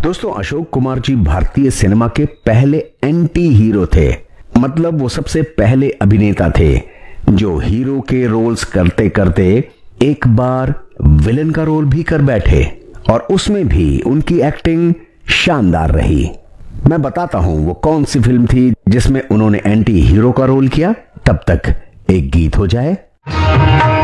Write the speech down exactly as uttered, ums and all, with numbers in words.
दोस्तों, अशोक कुमार जी भारतीय सिनेमा के पहले एंटी हीरो थे। मतलब वो सबसे पहले अभिनेता थे जो हीरो के रोल्स करते करते एक बार विलन का रोल भी कर बैठे, और उसमें भी उनकी एक्टिंग शानदार रही। मैं बताता हूं वो कौन सी फिल्म थी जिसमें उन्होंने एंटी हीरो का रोल किया। तब तक एक गीत हो जाए।